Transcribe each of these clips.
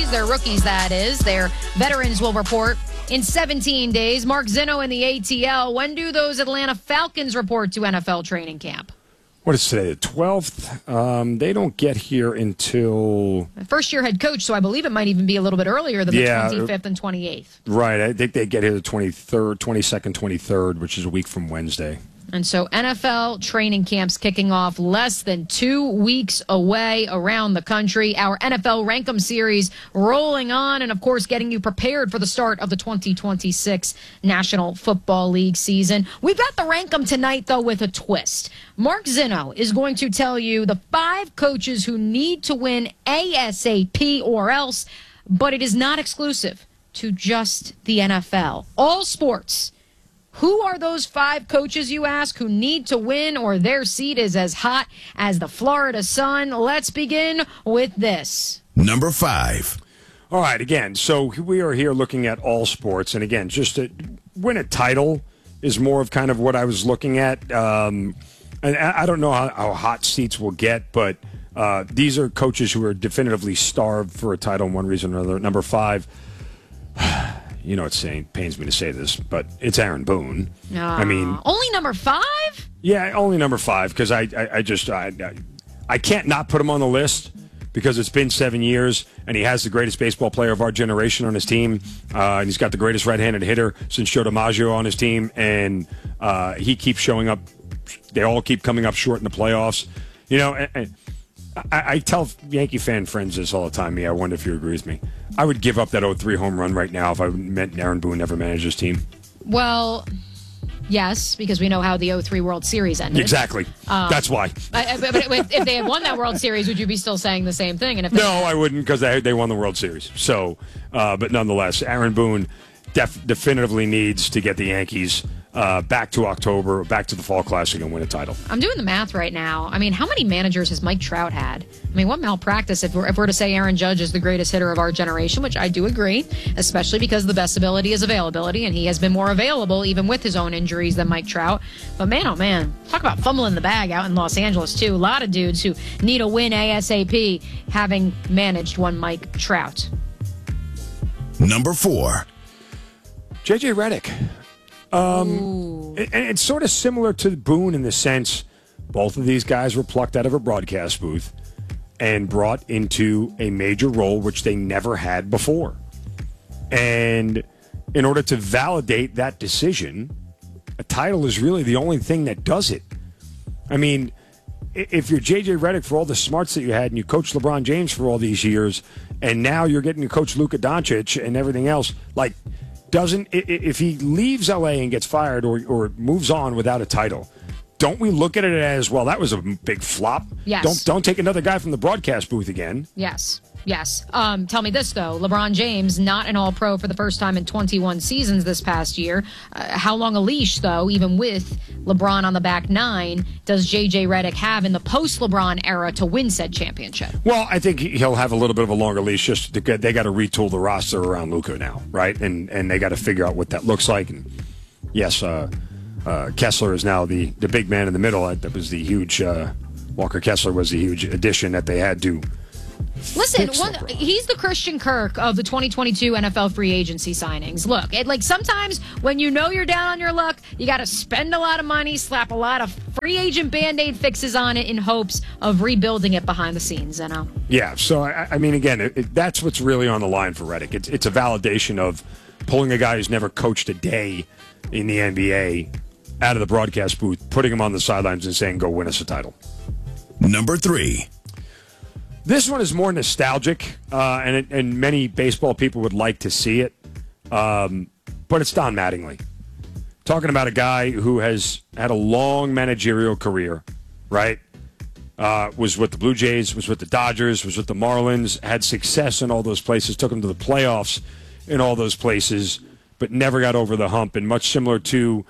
players, their rookies, that is. Their veterans will report in 17 days. Mark Zinno in the ATL. When do those Atlanta Falcons report to NFL training camp? What is today, the 12th? They don't get here until... First-year head coach, so I believe it might even be a little bit earlier than the 25th and 28th. Right. I think they get here the 23rd, 22nd, 23rd, which is a week from Wednesday. And so NFL training camps kicking off less than 2 weeks away around the country. Our NFL Rankem series rolling on and, of course, getting you prepared for the start of the 2026 National Football League season. We've got the Rankem tonight, though, with a twist. Mark Zinno is going to tell you the 5 coaches who need to win ASAP or else, but it is not exclusive to just the NFL. All sports. Who are those 5 coaches, you ask, who need to win or their seat is as hot as the Florida sun? Let's begin with this. Number 5. All right, again, so we are here looking at all sports. And again, just to win a title is more of kind of what I was looking at. And I don't know how hot seats will get, but these are coaches who are definitively starved for a title in one reason or another. Number 5. You know, pains me to say this, but it's Aaron Boone. I mean, only number 5? Yeah, only number 5 because I can't not put him on the list because it's been 7 years and he has the greatest baseball player of our generation on his team. And he's got the greatest right-handed hitter since Joe DiMaggio on his team, and he keeps showing up. They all keep coming up short in the playoffs. You know, and I tell Yankee fan friends this all the time. I wonder if you agree with me. I would give up that 0-3 home run right now if I meant Aaron Boone never managed his team. Well, yes, because we know how the 0-3 World Series ended. Exactly. That's why. But if they had won that World Series, would you be still saying the same thing? No, I wouldn't because they won the World Series. So, but nonetheless, Aaron Boone definitively needs to get the Yankees back to October, back to the Fall Classic and win a title. I'm doing the math right now. I mean, how many managers has Mike Trout had? I mean, what malpractice if we're to say Aaron Judge is the greatest hitter of our generation, which I do agree, especially because the best ability is availability, and he has been more available even with his own injuries than Mike Trout. But man, oh man, talk about fumbling the bag out in Los Angeles too. A lot of dudes who need a win ASAP having managed one Mike Trout. Number 4. JJ Redick. And it's sort of similar to Boone in the sense both of these guys were plucked out of a broadcast booth and brought into a major role which they never had before. And in order to validate that decision, a title is really the only thing that does it. I mean, if you're J.J. Redick for all the smarts that you had and you coached LeBron James for all these years and now you're getting to coach Luka Doncic and everything else, like, if he leaves LA and gets fired or moves on without a title, don't we look at it as, well, that was a big flop? Yes. Don't take another guy from the broadcast booth again. Yes. Tell me this, though. LeBron James, not an All-Pro for the first time in 21 seasons this past year. How long a leash, though, even with LeBron on the back 9, does J.J. Redick have in the post-LeBron era to win said championship? Well, I think he'll have a little bit of a longer leash. Just they got to retool the roster around Luka now, right? And they got to figure out what that looks like. And yes, Kessler is now the big man in the middle. That was the huge Walker Kessler was the huge addition that they had to. Listen, he's the Christian Kirk of the 2022 NFL free agency signings. Look, sometimes when you know you're down on your luck, you got to spend a lot of money, slap a lot of free agent Band-Aid fixes on it in hopes of rebuilding it behind the scenes, Yeah, so, I mean, again, that's what's really on the line for Redick. It's a validation of pulling a guy who's never coached a day in the NBA out of the broadcast booth, putting him on the sidelines and saying, go win us a title. Number 3. This one is more nostalgic, and many baseball people would like to see it, but it's Don Mattingly. Talking about a guy who has had a long managerial career, right? Was with the Blue Jays, was with the Dodgers, was with the Marlins, had success in all those places, took them to the playoffs in all those places, but never got over the hump. And much similar to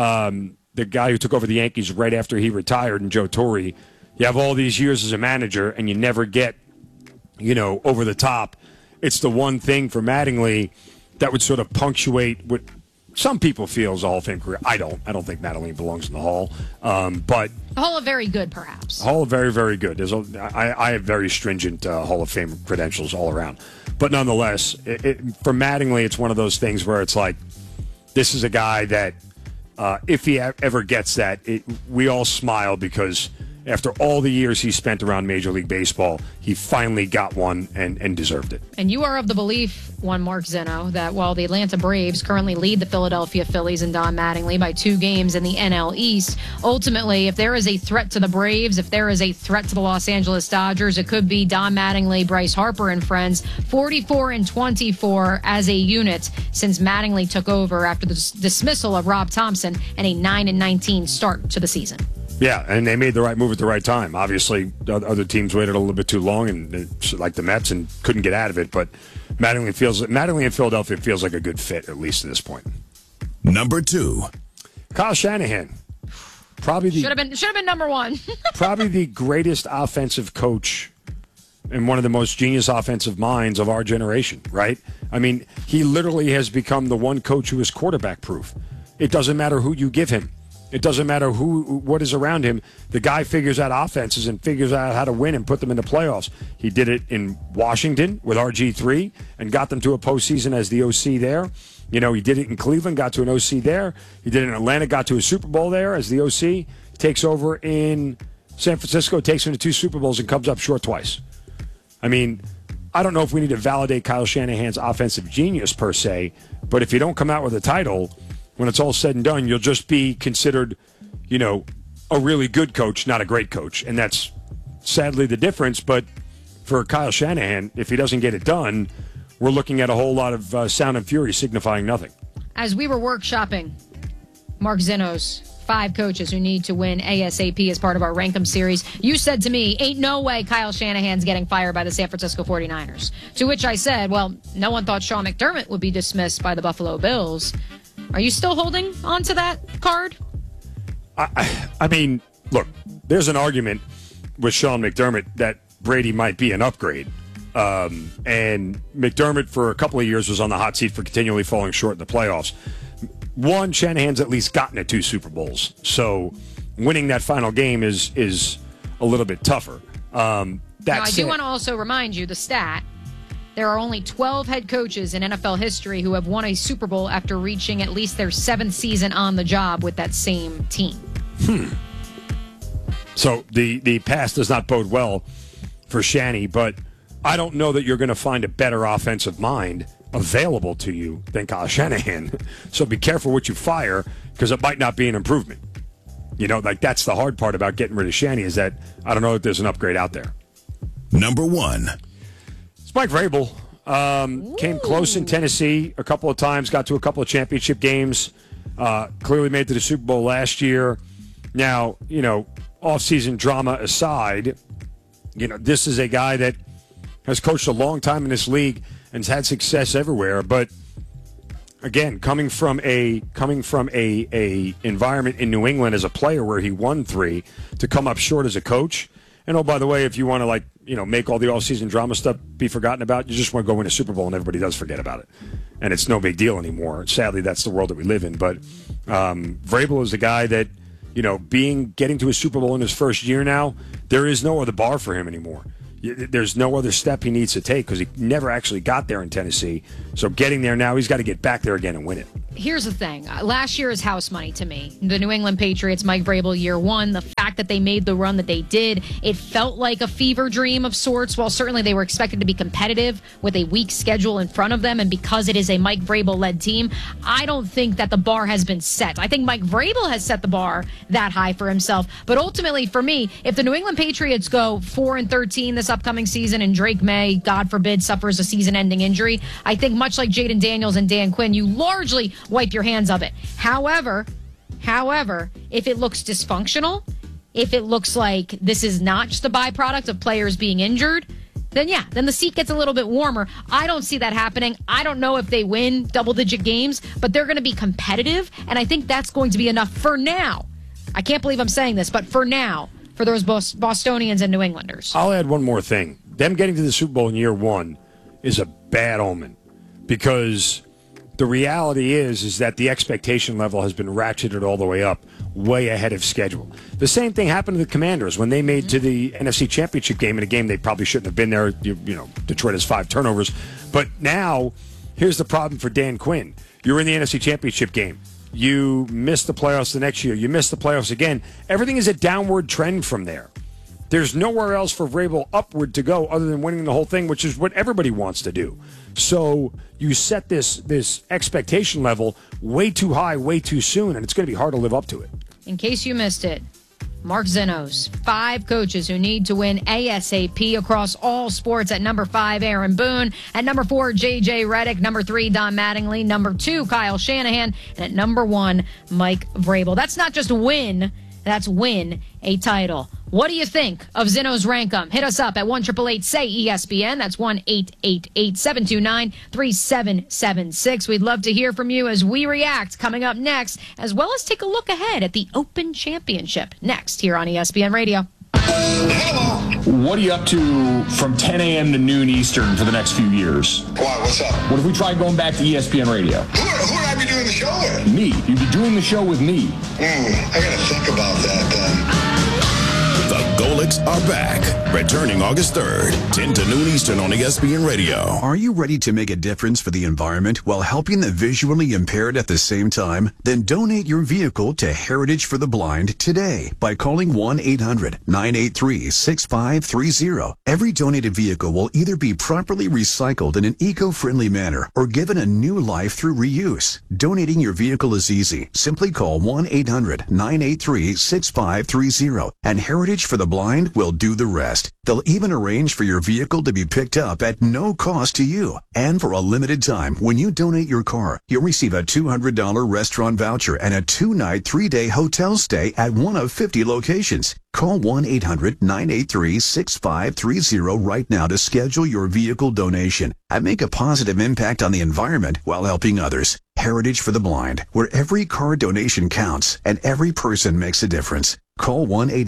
the guy who took over the Yankees right after he retired, and Joe Torre. You have all these years as a manager, and you never get, over the top. It's the one thing for Mattingly that would sort of punctuate what some people feel is a Hall of Fame career. I don't think Madeline belongs in the Hall. But a Hall of very good, perhaps. Hall of very, very good. I have very stringent Hall of Fame credentials all around. But nonetheless, for Mattingly, it's one of those things where it's like, this is a guy that, if he ever gets that, we all smile because after all the years he spent around Major League Baseball, he finally got one and deserved it. And you are of the belief, one Mark Zeno, that while the Atlanta Braves currently lead the Philadelphia Phillies and Don Mattingly by 2 games in the NL East, ultimately, if there is a threat to the Braves, if there is a threat to the Los Angeles Dodgers, it could be Don Mattingly, Bryce Harper, and friends, 44-24 as a unit since Mattingly took over after the dismissal of Rob Thompson and a 9-19 start to the season. Yeah, and they made the right move at the right time. Obviously, other teams waited a little bit too long, and like the Mets, and couldn't get out of it. But Mattingly in Philadelphia feels like a good fit, at least at this point. Number 2. Kyle Shanahan, probably should have been number 1. Probably the greatest offensive coach and one of the most genius offensive minds of our generation. Right? I mean, he literally has become the one coach who is quarterback proof. It doesn't matter who you give him. It doesn't matter what is around him. The guy figures out offenses and figures out how to win and put them in the playoffs. He did it in Washington with RG3 and got them to a postseason as the OC there. You know, he did it in Cleveland, got to an OC there. He did it in Atlanta, got to a Super Bowl there as the OC. Takes over in San Francisco, takes him to 2 Super Bowls and comes up short twice. I mean, I don't know if we need to validate Kyle Shanahan's offensive genius per se, but if you don't come out with a title, when it's all said and done, you'll just be considered, you know, a really good coach, not a great coach. And that's sadly the difference. But for Kyle Shanahan, if he doesn't get it done, we're looking at a whole lot of sound and fury signifying nothing. As we were workshopping Mark Zeno's 5 coaches who need to win ASAP as part of our Rank 'em series, you said to me, ain't no way Kyle Shanahan's getting fired by the San Francisco 49ers. To which I said, well, no one thought Sean McDermott would be dismissed by the Buffalo Bills. Are you still holding on to that card? I mean, look, there's an argument with Sean McDermott that Brady might be an upgrade. And McDermott, for a couple of years, was on the hot seat for continually falling short in the playoffs. One, Shanahan's at least gotten to 2 Super Bowls. So winning that final game is a little bit tougher. Now, I do want to also remind you the stat. There are only 12 head coaches in NFL history who have won a Super Bowl after reaching at least their 7th season on the job with that same team. So the past does not bode well for Shanny, but I don't know that you're going to find a better offensive mind available to you than Kyle Shanahan. So be careful what you fire, because it might not be an improvement. You know, like that's the hard part about getting rid of Shanny, is that I don't know if there's an upgrade out there. Number 1. Mike Vrabel came close in Tennessee a couple of times, got to a couple of championship games, clearly made it to the Super Bowl last year. Now, you know, off-season drama aside, you know, this is a guy that has coached a long time in this league and has had success everywhere. But again, coming from a environment in New England as a player where he won 3, to come up short as a coach. And, oh, by the way, if you want to, like, you know, make all the off-season drama stuff be forgotten about, you just want to go win a Super Bowl and everybody does forget about it. And it's no big deal anymore. Sadly, that's the world that we live in. But Vrabel is a guy that, you know, getting to a Super Bowl in his first year now, there is no other bar for him anymore. There's no other step he needs to take because he never actually got there in Tennessee. So getting there now, he's got to get back there again and win it. Here's the thing. Last year is house money to me. The New England Patriots, Mike Vrabel, year 1, the fact that they made the run that they did, it felt like a fever dream of sorts. While certainly they were expected to be competitive with a weak schedule in front of them, and because it is a Mike Vrabel-led team, I don't think that the bar has been set. I think Mike Vrabel has set the bar that high for himself. But ultimately, for me, if the New England Patriots go 4-13 this upcoming season and Drake May, God forbid, suffers a season-ending injury, I think much like Jaden Daniels and Dan Quinn, you largely wipe your hands of it. However, if it looks dysfunctional, if it looks like this is not just a byproduct of players being injured, then the seat gets a little bit warmer. I don't see that happening. I don't know if they win double-digit games, but they're going to be competitive, and I think that's going to be enough for now. I can't believe I'm saying this, but for now, for those Bostonians and New Englanders. I'll add one more thing. Them getting to the Super Bowl in year 1 is a bad omen, because The reality is that the expectation level has been ratcheted all the way up, way ahead of schedule. The same thing happened to the Commanders when they made to the NFC Championship game, in a game they probably shouldn't have been there. You know, Detroit has 5 turnovers. But now, here's the problem for Dan Quinn. You're in the NFC Championship game. You miss the playoffs the next year. You miss the playoffs again. Everything is a downward trend from there. There's nowhere else for Vrabel upward to go other than winning the whole thing, which is what everybody wants to do. So you set this expectation level way too high, way too soon, and it's going to be hard to live up to it. In case you missed it, Mark Zinnos, 5 coaches who need to win ASAP across all sports. At number 5, Aaron Boone. At number 4, J.J. Redick. Number 3, Don Mattingly. Number 2, Kyle Shanahan. And at number 1, Mike Vrabel. That's not just win. That's win a title. What do you think of Zinno's Rankum? Hit us up at 1-888-SAY-ESPN. That's 1-888-729-3776. We'd love to hear from you as we react coming up next, as well as take a look ahead at the Open Championship next here on ESPN Radio. What are you up to from 10 a.m. to noon Eastern for the next few years? Why? What's up? What if we try going back to ESPN Radio? Who would I be doing the show with? Me. You'd be doing the show with me. I gotta think about that then. The Golics are back, returning August 3rd, 10 to noon Eastern on ESPN Radio. Are you ready to make a difference for the environment while helping the visually impaired at the same time? Then donate your vehicle to Heritage for the Blind today by calling 1-800-983-6530. Every donated vehicle will either be properly recycled in an eco-friendly manner or given a new life through reuse. Donating your vehicle is easy. Simply call 1-800-983-6530 and Heritage for the Blind will do the rest. They'll even arrange for your vehicle to be picked up at no cost to you. And for a limited time, when you donate your car, you'll receive a $200 restaurant voucher and a 2-night, 3-day hotel stay at one of 50 locations. Call 1-800-983-6530 right now to schedule your vehicle donation and make a positive impact on the environment while helping others. Heritage for the Blind, where every car donation counts and every person makes a difference. Call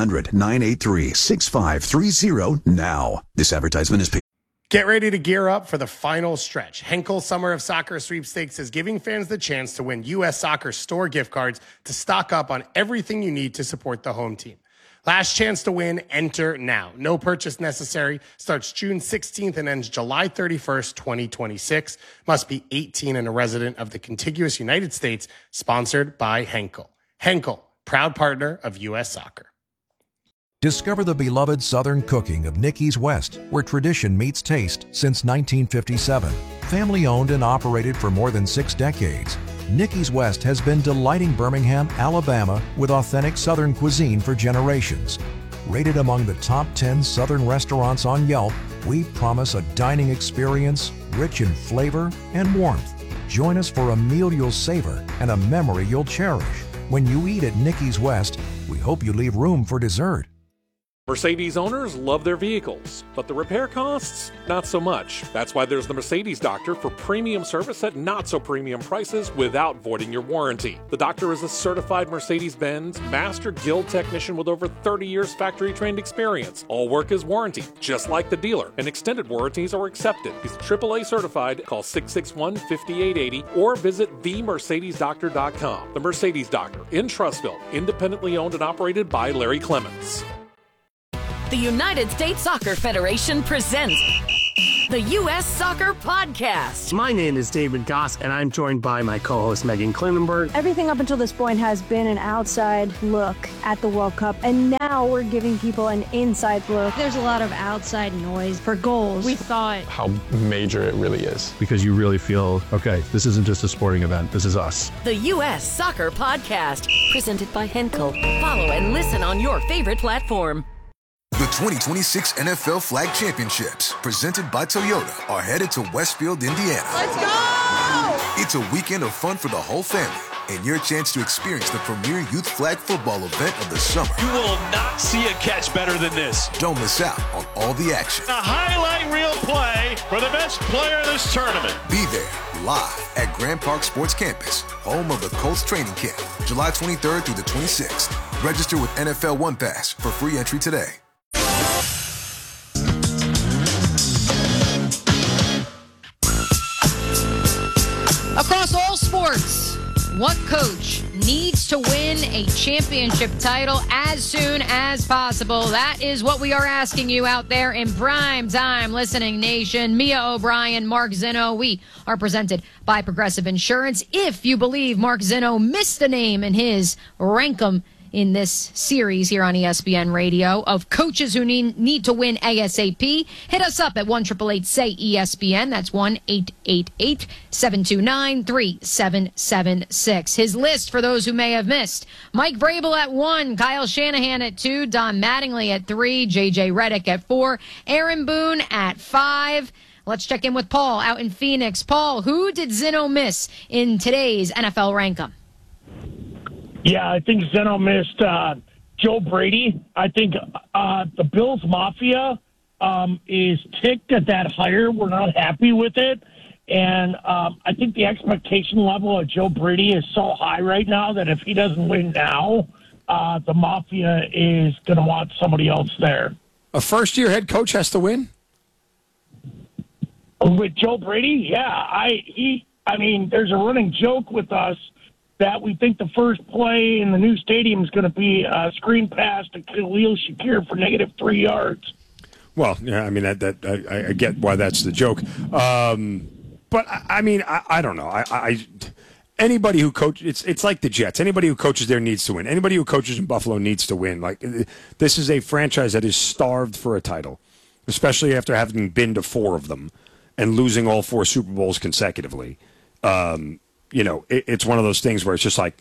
1-800-983-6530 now. This advertisement is paid. Get ready to gear up for the final stretch. Henkel Summer of Soccer Sweepstakes is giving fans the chance to win U.S. Soccer store gift cards to stock up on everything you need to support the home team. Last chance to win, enter now. No purchase necessary. Starts June 16th and ends July 31st, 2026. Must be 18 and a resident of the contiguous United States. Sponsored by Henkel. Henkel, proud partner of U.S. Soccer. Discover the beloved Southern cooking of Nicky's West, where tradition meets taste since 1957. Family owned and operated for more than 6 decades, Nicky's West has been delighting Birmingham, Alabama with authentic Southern cuisine for generations. Rated among the top 10 Southern restaurants on Yelp, we promise a dining experience rich in flavor and warmth. Join us for a meal you'll savor and a memory you'll cherish. When you eat at Nicky's West, we hope you leave room for dessert. Mercedes owners love their vehicles, but the repair costs, not so much. That's why there's the Mercedes Doctor for premium service at not so premium prices without voiding your warranty. The doctor is a certified Mercedes-Benz Master Guild technician with over 30 years factory trained experience. All work is warranted, just like the dealer, and extended warranties are accepted. He's AAA certified. Call 661-5880 or visit themercedesdoctor.com. The Mercedes Doctor in Trussville, independently owned and operated by Larry Clements. The United States Soccer Federation presents the U.S. Soccer Podcast. My name is David Goss, and I'm joined by my co-host Megan Klinenberg. Everything up until this point has been an outside look at the World Cup, and now we're giving people an inside look. There's a lot of outside noise for goals. We thought how major it really is. Because you really feel, okay, this isn't just a sporting event, this is us. The U.S. Soccer Podcast, presented by Henkel. Follow and listen on your favorite platform. The 2026 NFL Flag Championships, presented by Toyota, are headed to Westfield, Indiana. Let's go! It's a weekend of fun for the whole family and your chance to experience the premier youth flag football event of the summer. You will not see a catch better than this. Don't miss out on all the action. A highlight reel play for the best player of this tournament. Be there live at Grand Park Sports Campus, home of the Colts training camp, July 23rd through the 26th. Register with NFL One Pass for free entry today. Across all sports, what coach needs to win a championship title as soon as possible? That is what we are asking you out there in prime time listening nation. Mia O'Brien, Mark Zinno. We are presented by Progressive Insurance. If you believe Mark Zinno missed a name in his rank 'em in this series here on ESPN Radio of coaches who need to win ASAP, hit us up at 1-888-SAY-ESPN. That's 1-888-729-3776. His list for those who may have missed: Mike Vrabel at 1, Kyle Shanahan at 2, Don Mattingly at 3, JJ Redick at 4, Aaron Boone at 5. Let's check in with Paul out in Phoenix. Paul, who did Zinno miss in today's NFL Rank-Em? Yeah, I think Zinno missed Joe Brady. I think the Bills Mafia is ticked at that hire. We're not happy with it. And I think the expectation level of Joe Brady is so high right now that if he doesn't win now, the Mafia is going to want somebody else there. A first-year head coach has to win? With Joe Brady? Yeah. I mean, there's a running joke with us that we think the first play in the new stadium is going to be a screen pass to Khalil Shakir for -3 yards. Well, yeah, I mean, I get why that's the joke. But, I mean, I don't know. Anybody who coaches, it's like the Jets. Anybody who coaches there needs to win. Anybody who coaches in Buffalo needs to win. Like, this is a franchise that is starved for a title, especially after having been to 4 of them and losing all 4 Super Bowls consecutively. You know, it's one of those things where it's just like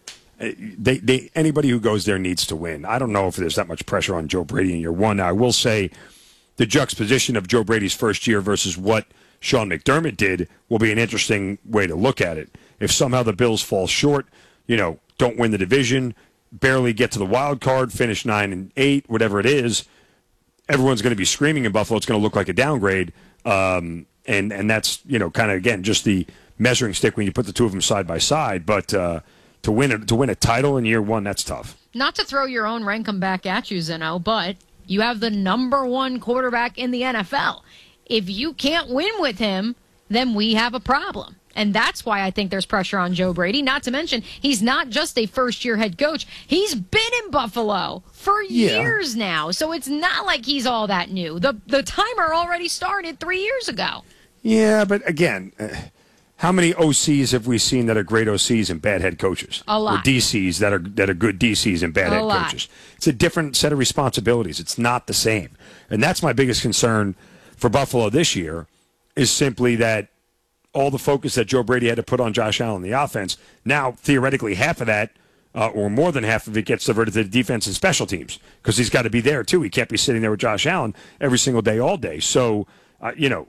anybody who goes there needs to win. I don't know if there's that much pressure on Joe Brady in year one. Now, I will say the juxtaposition of Joe Brady's first year versus what Sean McDermott did will be an interesting way to look at it. If somehow the Bills fall short, you know, don't win the division, barely get to the wild card, finish 9-8, whatever it is, everyone's going to be screaming in Buffalo. It's going to look like a downgrade. And that's, you know, kind of, again, just the measuring stick when you put the two of them side by side. But to win a title in year one, that's tough. Not to throw your own rank 'em back at you, Zinno, but you have the number 1 quarterback in the NFL. If you can't win with him, then we have a problem. And that's why I think there's pressure on Joe Brady. Not to mention, he's not just a first-year head coach. He's been in Buffalo for years now. So it's not like he's all that new. The timer already started 3 years ago. Yeah, but again, how many OCs have we seen that are great OCs and bad head coaches? A lot. Or DCs that are good DCs and bad head coaches. It's a different set of responsibilities. It's not the same. And that's my biggest concern for Buffalo this year, is simply that all the focus that Joe Brady had to put on Josh Allen, the offense, now theoretically half of that, or more than half of it, gets diverted to the defense and special teams, because he's got to be there too. He can't be sitting there with Josh Allen every single day, all day. So, you know,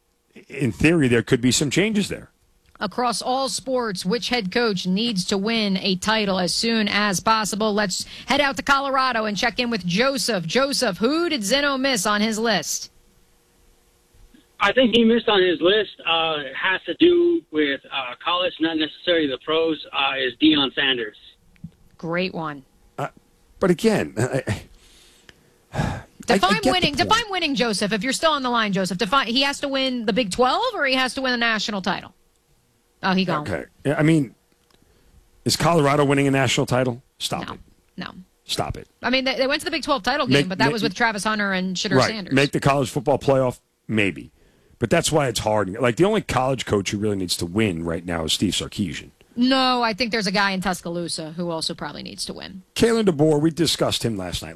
in theory, there could be some changes there. Across all sports, which head coach needs to win a title as soon as possible? Let's head out to Colorado and check in with Joseph. Joseph, who did Zinno miss on his list? I think he missed on his list. It has to do with college, not necessarily the pros, is Deion Sanders. Great one. But again, define winning. Define winning, Joseph. If you're still on the line, Joseph, he has to win the Big 12 or he has to win the national title? Oh, he gone. Okay. I mean, is Colorado winning a national title? Stop it. No. Stop it. I mean, they went to the Big 12 title game, but that was with Travis Hunter and Shitter Sanders. Make the college football playoff? Maybe. But that's why it's hard. Like, the only college coach who really needs to win right now is Steve Sarkisian. No, I think there's a guy in Tuscaloosa who also probably needs to win. Kalen DeBoer, we discussed him last night.